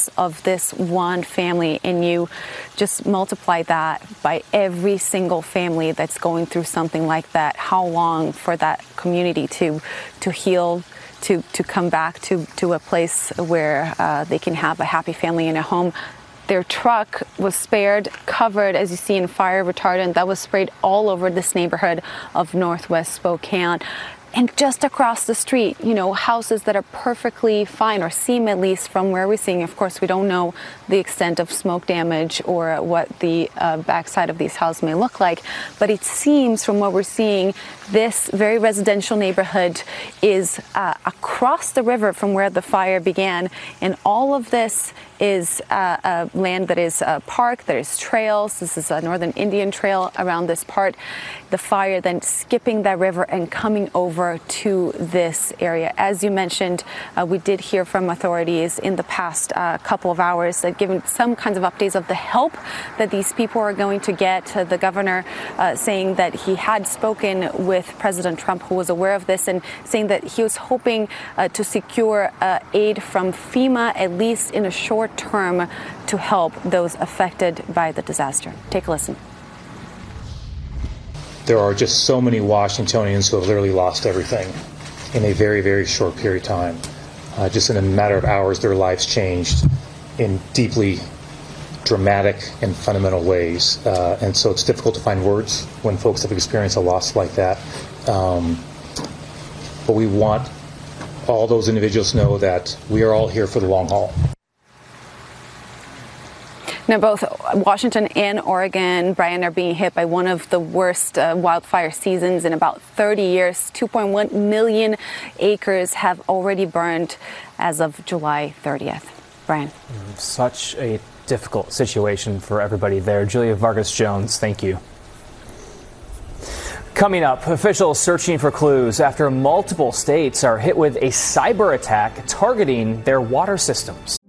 of this one family, and you just multiply that by every single family that's going through something like that, how long for that community to heal, to come back to a place where they can have a happy family and a home. Their truck was spared, covered, as you see, in fire retardant that was sprayed all over this neighborhood of Northwest Spokane. And just across the street, you know, houses that are perfectly fine, or seem at least from where we're seeing. Of course, we don't know the extent of smoke damage or what the backside of these houses may look like. But it seems from what we're seeing, this very residential neighborhood is across the river from where the fire began. And all of this is land that is park, there is trails. This is a Northern Indian Trail around this part. The fire then skipping that river and coming over to this area. As you mentioned, we did hear from authorities in the past couple of hours that given some kinds of updates of the help that these people are going to get. The governor saying that he had spoken with President Trump, who was aware of this, and saying that he was hoping to secure aid from FEMA, at least in a short term, to help those affected by the disaster. Take a listen. There are just so many Washingtonians who have literally lost everything in a very, very short period of time. Just in a matter of hours, their lives changed in deeply dramatic and fundamental ways. And so it's difficult to find words when folks have experienced a loss like that. But we want all those individuals to know that we are all here for the long haul. Now, both Washington and Oregon, Brian, are being hit by one of the worst wildfire seasons in about 30 years. 2.1 million acres have already burned as of July 30th. Brian. Such a difficult situation for everybody there. Julia Vargas Jones, thank you. Coming up, officials searching for clues after multiple states are hit with a cyber attack targeting their water systems.